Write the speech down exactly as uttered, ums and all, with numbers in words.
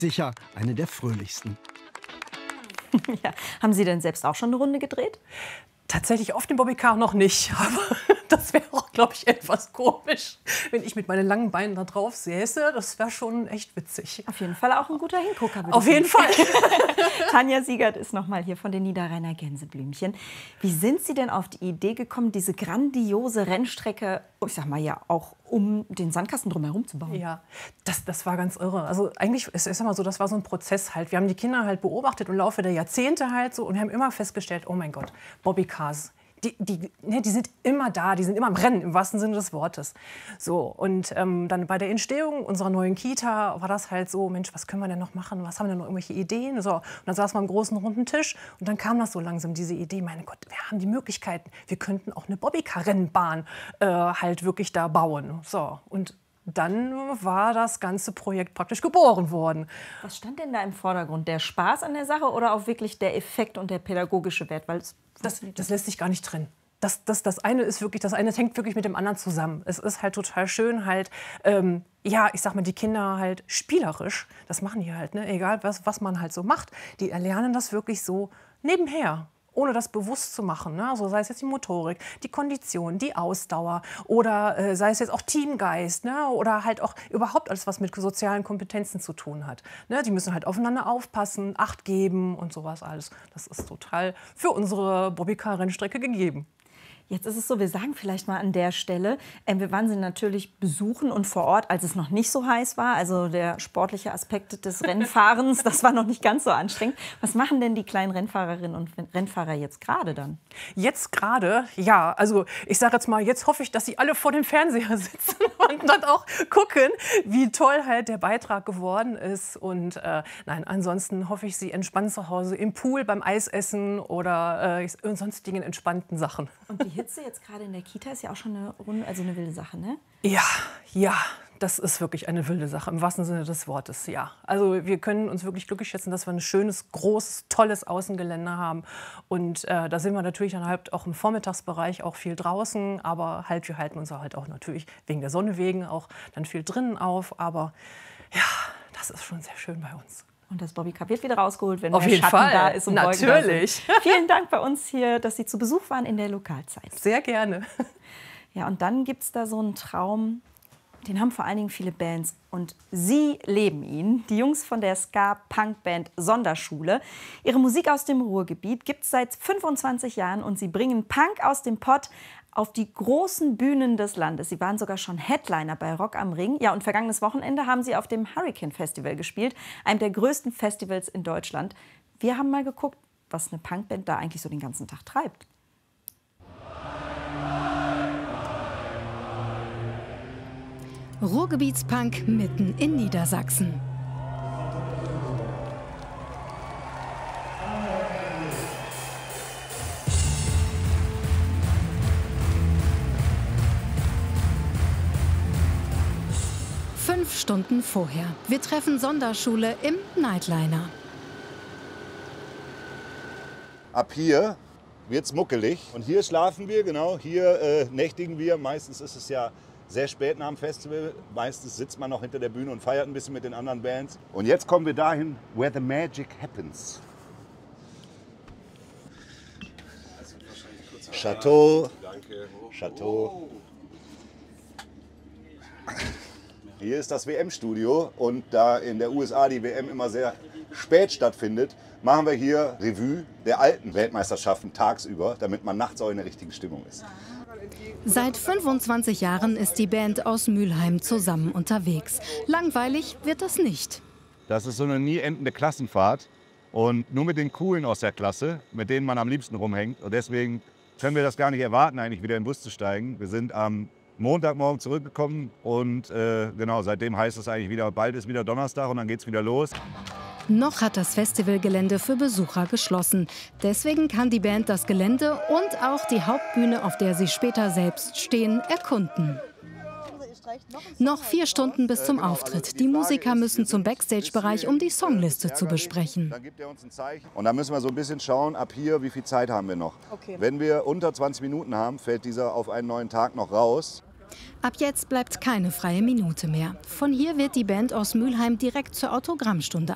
Sicher eine der fröhlichsten. Ja. Haben Sie denn selbst auch schon eine Runde gedreht? Tatsächlich auf dem Bobbycar noch nicht, aber das wäre auch, glaube ich, etwas komisch, wenn ich mit meinen langen Beinen da drauf säße. Das wäre schon echt witzig. Auf jeden Fall auch ein guter Hingucker. Auf jeden Fall. Tanja Siegert ist noch mal hier von den Niederrheiner Gänseblümchen. Wie sind Sie denn auf die Idee gekommen, diese grandiose Rennstrecke, ich sag mal ja auch um den Sandkasten drumherum zu bauen? Ja, das, das war ganz irre. Also eigentlich ist es immer so, das war so ein Prozess halt. Wir haben die Kinder halt beobachtet im Laufe der Jahrzehnte halt so und wir haben immer festgestellt, oh mein Gott, Bobbycars. Die, die, ne, die sind immer da, die sind immer im Rennen, im wahrsten Sinne des Wortes. So, und ähm, dann bei der Entstehung unserer neuen Kita war das halt so, Mensch, was können wir denn noch machen? Was haben wir denn noch irgendwelche Ideen? So, und dann saßen wir am großen runden Tisch und dann kam das so langsam, diese Idee, meine Gott, wir haben die Möglichkeiten, wir könnten auch eine Bobbycar-Rennbahn äh, halt wirklich da bauen. So, und dann war das ganze Projekt praktisch geboren worden. Was stand denn da im Vordergrund? Der Spaß an der Sache oder auch wirklich der Effekt und der pädagogische Wert? Weil es Das, das lässt sich gar nicht trennen. Das, das, das eine ist wirklich, das eine hängt wirklich mit dem anderen zusammen. Es ist halt total schön, halt, ähm, ja, ich sag mal, die Kinder halt spielerisch, das machen die halt, ne? Egal was, was man halt so macht, die erlernen das wirklich so nebenher. Ohne das bewusst zu machen, ne? Also sei es jetzt die Motorik, die Kondition, die Ausdauer oder äh, sei es jetzt auch Teamgeist, ne? Oder halt auch überhaupt alles, was mit sozialen Kompetenzen zu tun hat. Ne? Die müssen halt aufeinander aufpassen, Acht geben und sowas alles. Das ist total für unsere Bobbycar-Rennstrecke gegeben. Jetzt ist es so, wir sagen vielleicht mal an der Stelle, äh, wir waren sie natürlich besuchen und vor Ort, als es noch nicht so heiß war. Also der sportliche Aspekt des Rennfahrens, das war noch nicht ganz so anstrengend. Was machen denn die kleinen Rennfahrerinnen und Rennfahrer jetzt gerade dann? Jetzt gerade, ja, also ich sage jetzt mal, jetzt hoffe ich, dass sie alle vor dem Fernseher sitzen und dann auch gucken, wie toll halt der Beitrag geworden ist. Und äh, nein, ansonsten hoffe ich, sie entspannen zu Hause im Pool beim Eisessen oder äh, sonstigen entspannten Sachen. Und die Hitze jetzt gerade in der Kita ist ja auch schon eine, Runde, also eine wilde Sache, ne? Ja, ja, das ist wirklich eine wilde Sache, im wahrsten Sinne des Wortes, ja. Also wir können uns wirklich glücklich schätzen, dass wir ein schönes, großes, tolles Außengelände haben. Und äh, da sind wir natürlich dann halt auch im Vormittagsbereich auch viel draußen. Aber halt, wir halten uns halt auch natürlich wegen der Sonne wegen auch dann viel drinnen auf. Aber ja, das ist schon sehr schön bei uns. Und das Bobbycar wird wieder rausgeholt, wenn Auf der jeden Schatten Fall. da ist und Natürlich. Wolken da sind. Vielen Dank bei uns hier, dass Sie zu Besuch waren in der Lokalzeit. Sehr gerne. Ja, und dann gibt es da so einen Traum, den haben vor allen Dingen viele Bands. Und Sie leben ihn. Die Jungs von der Ska-Punk-Band Sonderschule. Ihre Musik aus dem Ruhrgebiet gibt es seit fünfundzwanzig Jahren. Und sie bringen Punk aus dem Pott auf die großen Bühnen des Landes. Sie waren sogar schon Headliner bei Rock am Ring. Ja, und vergangenes Wochenende haben sie auf dem Hurricane Festival gespielt, einem der größten Festivals in Deutschland. Wir haben mal geguckt, was eine Punkband da eigentlich so den ganzen Tag treibt. Ruhrgebietspunk mitten in Niedersachsen. Fünf Stunden vorher. Wir treffen Sonderschule im Nightliner. Ab hier wird's muckelig und hier schlafen wir, genau, hier äh, nächtigen wir. Meistens ist es ja sehr spät nach dem Festival. Meistens sitzt man noch hinter der Bühne und feiert ein bisschen mit den anderen Bands. Und jetzt kommen wir dahin, where the magic happens. Chateau, Chateau. Hier ist das W M-Studio und da in der U S A die W M immer sehr spät stattfindet, machen wir hier Revue der alten Weltmeisterschaften tagsüber, damit man nachts auch in der richtigen Stimmung ist. Seit fünfundzwanzig Jahren ist die Band aus Mülheim zusammen unterwegs. Langweilig wird das nicht. Das ist so eine nie endende Klassenfahrt und nur mit den Coolen aus der Klasse, mit denen man am liebsten rumhängt. Und deswegen können wir das gar nicht erwarten, eigentlich wieder in den Bus zu steigen. Wir sind am Montagmorgen zurückgekommen und äh, genau, seitdem heißt es eigentlich wieder, bald ist wieder Donnerstag und dann geht's wieder los. Noch hat das Festivalgelände für Besucher geschlossen. Deswegen kann die Band das Gelände und auch die Hauptbühne, auf der sie später selbst stehen, erkunden. Noch vier Stunden bis zum Auftritt. Die Musiker müssen zum Backstage-Bereich, um die Songliste zu besprechen. Und dann müssen wir so ein bisschen schauen, ab hier, wie viel Zeit haben wir noch. Wenn wir unter zwanzig Minuten haben, fällt dieser auf einen neuen Tag noch raus. Ab jetzt bleibt keine freie Minute mehr. Von hier wird die Band aus Mülheim direkt zur Autogrammstunde